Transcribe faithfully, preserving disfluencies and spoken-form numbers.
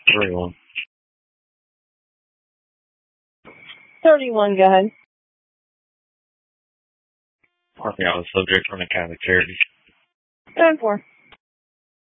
thirty-one. thirty-one, go ahead. Parking out the subject from the Catholic Charities. Go for.